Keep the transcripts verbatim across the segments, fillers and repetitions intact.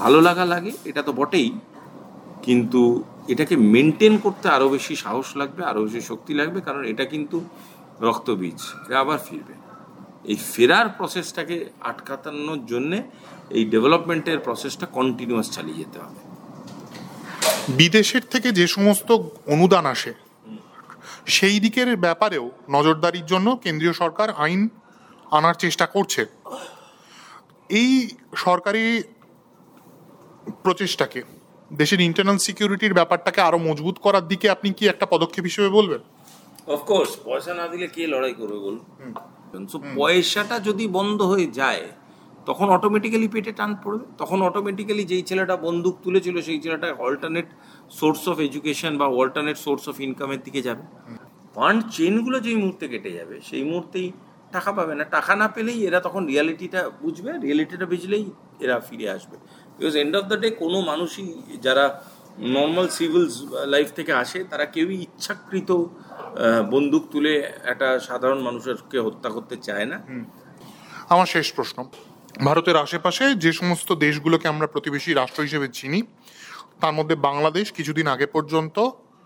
ভালো লাগা লাগে, এটা তো বটেই, কিন্তু এটাকে মেনটেন করতে আরও বেশি সাহস লাগবে, আরও বেশি শক্তি লাগবে, কারণ এটা কিন্তু রক্তবীজ, এটা আবার ফিরবে। এই ফেরার প্রসেসটাকে আটকানোর জন্যে এই ডেভেলপমেন্টের প্রসেসটা কন্টিনিউয়াস চালিয়ে যেতে হবে। বিদেশের থেকে যে সমস্ত অনুদান আসে সেই দিকের ব্যাপারেও নজরদারির জন্য কেন্দ্রীয় সরকার আইন আনার চেষ্টা করছে। এই সরকারি প্রচেষ্টাকে, দেশের ইন্টারনাল সিকিউরিটির ব্যাপারটাকে আরো মজবুত করার দিকে আপনি কি একটা পদক্ষেপ হিসেবে বলবেন? অফকোর্স, পয়সা না দিলে কে লড়াই করবে বলুন? পয়সাটা যদি বন্ধ হয়ে যায় তখন অটোমেটিক্যালি পেটে টান পড়বে, তখন অটোমেটিক্যালি যেই ছেলেটা বন্দুক তুলেছিল সেই ছেলেটা অল্টারনেট সোর্স অফ এডুকেশন বা অল্টারনেট সোর্স অফ ইনকামের দিকে যাবে। ফান্ড চেনগুলো যেই মুহূর্তে কেটে যাবে সেই মুহূর্তেই টাকা পাবে না, টাকা না পেলেই এরা তখন রিয়ালিটিটা বুঝবে, রিয়ালিটিটা বুঝলেই এরা ফিরে আসবে। Because end of the day কোনো মানুষই যারা নর্মাল সিভিল লাইফ থেকে আসে তারা কেউই ইচ্ছাকৃত বন্দুক তুলে একটা সাধারণ মানুষকে হত্যা করতে চায় না। আমার শেষ প্রশ্ন, ভারতের আশেপাশে যে সমস্ত দেশগুলোকে আমরা প্রতিবেশী রাষ্ট্র হিসেবে চিনি তার মধ্যে বাংলাদেশ কিছুদিন আগে পর্যন্ত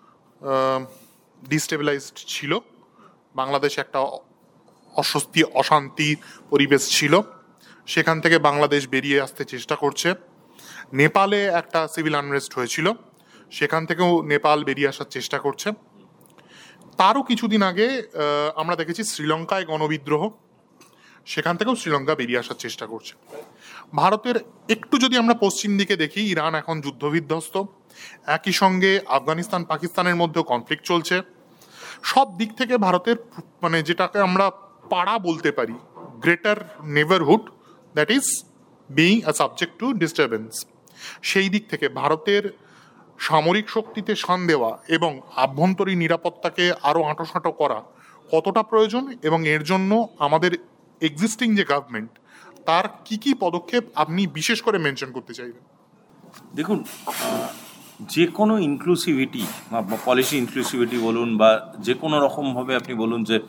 ডিস্টেবিলাইজড ছিল, বাংলাদেশ একটা অস্বস্তি অশান্তি পরিবেশ ছিল, সেখান থেকে বাংলাদেশ বেরিয়ে আসতে চেষ্টা করছে। নেপালে একটা সিভিল আনরেস্ট হয়েছিল, সেখান থেকেও নেপাল বেরিয়ে আসার চেষ্টা করছে। তারও কিছুদিন আগে আমরা দেখেছি শ্রীলঙ্কায় গণবিদ্রোহ, সেখান থেকেও শ্রীলঙ্কা বেরিয়ে আসার চেষ্টা করছে। ভারতের একটু যদি আমরা পশ্চিম দিকে দেখি, ইরান এখন যুদ্ধবিধ্বস্ত, একই সঙ্গে আফগানিস্তান পাকিস্তানের মধ্যেও কনফ্লিক্ট চলছে। সব দিক থেকে ভারতের মানে যেটাকে আমরা পাড়া বলতে পারি, greater neighbourhood, that is being a subject to disturbance, সেই দিক থেকে ভারতের সামরিক শক্তিতে শান দেওয়া এবং আভ্যন্তরীণ নিরাপত্তাকে আরও আঁটোসাঁটো করা কতটা প্রয়োজন, এবং এর জন্য আমাদের এক্সিস্টিং যে গভর্নমেন্ট তার কি কি পদক্ষেপ আপনি বিশেষ করে মেনশন করতে চাইবেন? দেখুন, যে কোনো ইনক্লুসিভিটি বা পলিসি ইনক্লুসিভিটি বলুন বা যে কোনো রকমভাবে আপনি বলুন, যে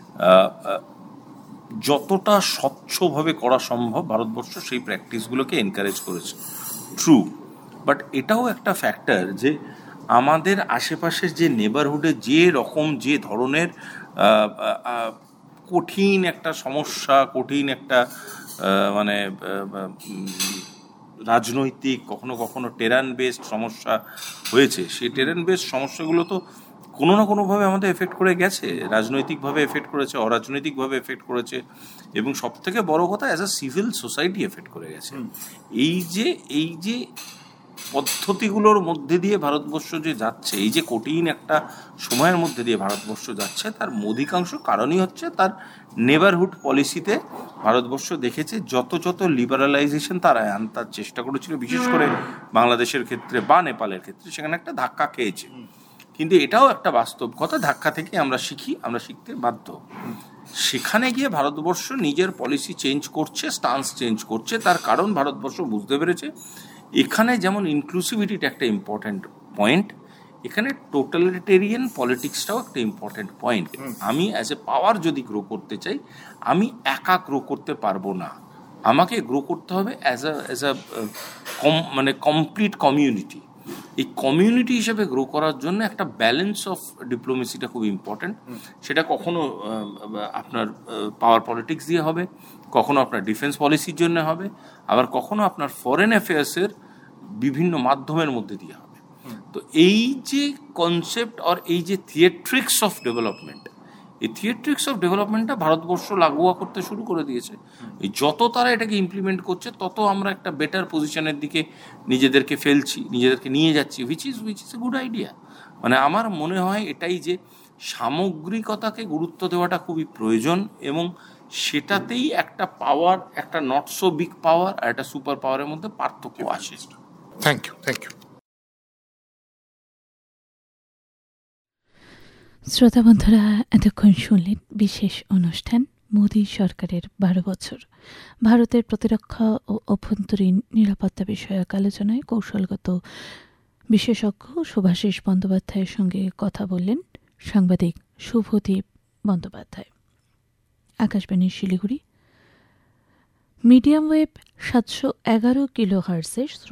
যতটা স্বচ্ছভাবে করা সম্ভব ভারতবর্ষ সেই প্র্যাকটিসগুলোকে এনকারেজ করেছে, ট্রু। বাট এটাও একটা ফ্যাক্টর যে আমাদের আশেপাশের যে নেবারহুডে যে রকম যে ধরনের কঠিন একটা সমস্যা, কঠিন একটা মানে রাজনৈতিক কখনো কখনো টেরান বেসড সমস্যা হয়েছে, সেই টেরান বেসড সমস্যাগুলো তো কোনো না কোনোভাবে আমাদের এফেক্ট করে গেছে, রাজনৈতিকভাবে এফেক্ট করেছে, অরাজনৈতিকভাবে এফেক্ট করেছে, এবং সব থেকে বড় কথা as a civil society effect করে গেছে। এই যে এই যে পদ্ধতিগুলোর মধ্যে দিয়ে ভারতবর্ষ যে যাচ্ছে, এই যে কঠিন একটা সময়ের মধ্যে দিয়ে ভারতবর্ষ যাচ্ছে, তার অধিকাংশ কারণই হচ্ছে তার নেবারহুড পলিসিতে ভারতবর্ষ দেখেছে যত যত লিবারালাইজেশন তারা আনতার চেষ্টা করেছিল, বিশেষ করে বাংলাদেশের ক্ষেত্রে বা নেপালের ক্ষেত্রে, সেখানে একটা ধাক্কা খেয়েছে। কিন্তু এটাও একটা বাস্তব কথা, ধাক্কা থেকে আমরা শিখি, আমরা শিখতে বাধ্য। সেখানে গিয়ে ভারতবর্ষ নিজের পলিসি চেঞ্জ করছে, স্টান্স চেঞ্জ করছে, তার কারণ ভারতবর্ষ বুঝতে পেরেছে এখানে যেমন ইনক্লুসিভিটিটা একটা ইম্পর্ট্যান্ট পয়েন্ট, এখানে টোটালিটেরিয়ান পলিটিক্সটাও একটা ইম্পর্ট্যান্ট পয়েন্ট। আমি অ্যাজ এ পাওয়ার যদি গ্রো করতে চাই, আমি একা গ্রো করতে পারবো না, আমাকে গ্রো করতে হবে অ্যাজ আ অ্যাজ আ কম মানে কমপ্লিট কমিউনিটি। এই কমিউনিটি হিসেবে গ্রো করার জন্য একটা ব্যালেন্স অফ ডিপ্লোমেসিটা খুব ইম্পর্ট্যান্ট। সেটা কখনো আপনার পাওয়ার পলিটিক্স দিয়ে হবে, কখনো আপনার ডিফেন্স পলিসির জন্য হবে, আবার কখনো আপনার ফরেন অ্যাফেয়ার্সের বিভিন্ন মাধ্যমের মধ্যে দিয়ে হবে। তো এই যে কনসেপ্ট আর এই যে থিয়েট্রিক্স অফ ডেভেলপমেন্ট, এই থিয়েট্রিক্স অফ ডেভেলপমেন্টটা ভারতবর্ষ লাগোয়া করতে শুরু করে দিয়েছে। এই যত তারা এটাকে ইমপ্লিমেন্ট করছে তত আমরা একটা বেটার পজিশনের দিকে নিজেদেরকে ফেলছি, নিজেদেরকে নিয়ে যাচ্ছি, which is which is a good idea. মানে আমার মনে হয় এটাই যে সামগ্রিকতাকে গুরুত্ব দেওয়াটা খুবই প্রয়োজন, এবং সেটাতেই একটা পাওয়ার, একটা নট সো বিগ পাওয়ার আর একটা সুপার পাওয়ারের মধ্যে পার্থক্য আসে। থ্যাংক ইউ থ্যাংক ইউ শ্রোতা বন্ধুরা, এতক্ষণ শুনলেন বিশেষ অনুষ্ঠান মোদী সরকারের বারো বছর, ভারতের প্রতিরক্ষা ও অভ্যন্তরীণ নিরাপত্তা বিষয়ক আলোচনায় কৌশলগত বিশেষজ্ঞ শুভাশিস বন্দ্যোপাধ্যায়ের সঙ্গে কথা বললেন সাংবাদিক শুভদীপ বন্দ্যোপাধ্যায়। আকাশবাণী শিলিগুড়ি, মিডিয়াম ওয়েভ সাতশো এগারো কিলো হার্টসে